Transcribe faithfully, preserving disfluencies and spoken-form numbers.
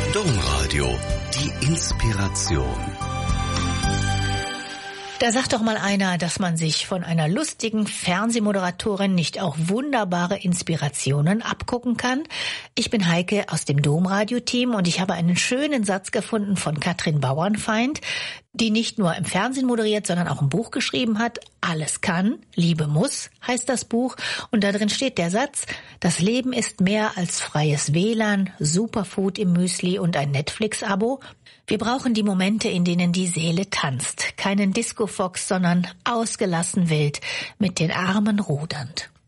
Domradio, die Inspiration. Da sagt doch mal einer, dass man sich von einer lustigen Fernsehmoderatorin nicht auch wunderbare Inspirationen abgucken kann. Ich bin Heike aus dem Domradio-Team und ich habe einen schönen Satz gefunden von Katrin Bauernfeind, die nicht nur im Fernsehen moderiert, sondern auch ein Buch geschrieben hat. Alles kann, Liebe muss, heißt das Buch. Und da drin steht der Satz: Das Leben ist mehr als freies W L A N, Superfood im Müsli und ein Netflix-Abo. Wir brauchen die Momente, in denen die Seele tanzt. Keinen Disco-Fox, sondern ausgelassen wild, mit den Armen rudernd.